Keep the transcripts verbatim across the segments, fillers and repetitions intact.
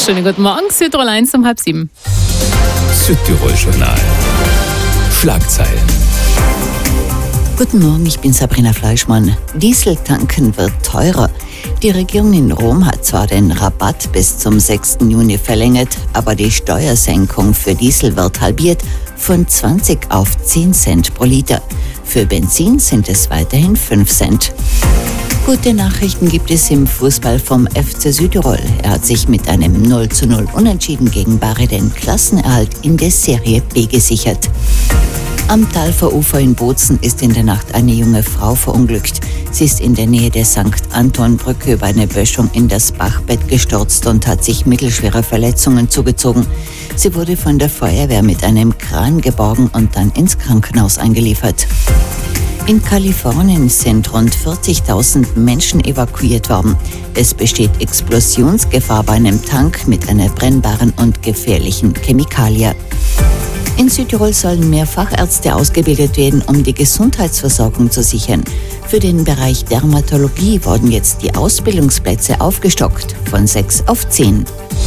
Schönen guten Morgen, Südtirol eins um halb sieben. Südtirol-Journal. Schlagzeilen. Guten Morgen, ich bin Sabrina Fleischmann. Dieseltanken wird teurer. Die Regierung in Rom hat zwar den Rabatt bis zum sechsten Juni verlängert, aber die Steuersenkung für Diesel wird halbiert von zwanzig auf zehn Cent pro Liter. Für Benzin sind es weiterhin fünf Cent. Gute Nachrichten gibt es im Fußball vom F C Südtirol. Er hat sich mit einem null zu null Unentschieden gegen Bari den Klassenerhalt in der Serie B gesichert. Am Talferufer in Bozen ist in der Nacht eine junge Frau verunglückt. Sie ist in der Nähe der Sankt Anton-Brücke über eine Böschung in das Bachbett gestürzt und hat sich mittelschwere Verletzungen zugezogen. Sie wurde von der Feuerwehr mit einem Kran geborgen und dann ins Krankenhaus eingeliefert. In Kalifornien sind rund vierzigtausend Menschen evakuiert worden. Es besteht Explosionsgefahr bei einem Tank mit einer brennbaren und gefährlichen Chemikalie. In Südtirol sollen mehr Fachärzte ausgebildet werden, um die Gesundheitsversorgung zu sichern. Für den Bereich Dermatologie wurden jetzt die Ausbildungsplätze aufgestockt, von sechs auf zehn.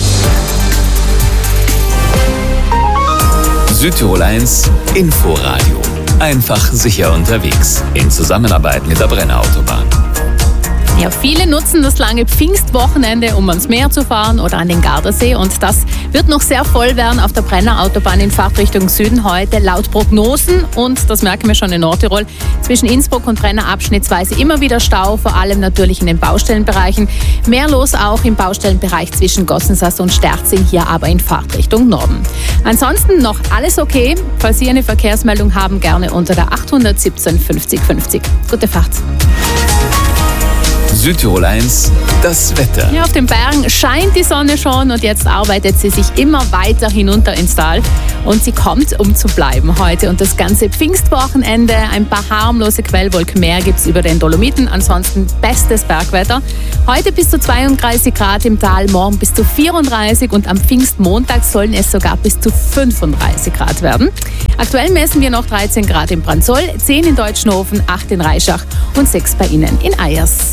Südtirol eins Inforadio. Einfach sicher unterwegs. In Zusammenarbeit mit der Brenner Autobahn. Ja, viele nutzen das lange Pfingstwochenende, um ans Meer zu fahren oder an den Gardasee. Und das wird noch sehr voll werden auf der Brenner Autobahn in Fahrtrichtung Süden heute. Laut Prognosen, und das merken wir schon in Nordtirol, zwischen Innsbruck und Brenner abschnittsweise immer wieder Stau, vor allem natürlich in den Baustellenbereichen. Mehr los auch im Baustellenbereich zwischen Gossensass und Sterzing, hier aber in Fahrtrichtung Norden. Ansonsten noch alles okay. Falls Sie eine Verkehrsmeldung haben, gerne unter der acht siebzehn fünfzig fünfzig. Gute Fahrt. Südtirol eins, das Wetter. Ja, auf den Bergen scheint die Sonne schon und jetzt arbeitet sie sich immer weiter hinunter ins Tal. Und sie kommt, um zu bleiben heute. Und das ganze Pfingstwochenende, ein paar harmlose Quellwolken mehr gibt es über den Dolomiten. Ansonsten bestes Bergwetter. Heute bis zu zweiunddreißig Grad im Tal, morgen bis zu vierunddreißig und am Pfingstmontag sollen es sogar bis zu fünfunddreißig Grad werden. Aktuell messen wir noch dreizehn Grad in Brandsol, zehn in Deutschenhofen, acht in Reischach und sechs bei Ihnen in Eyers.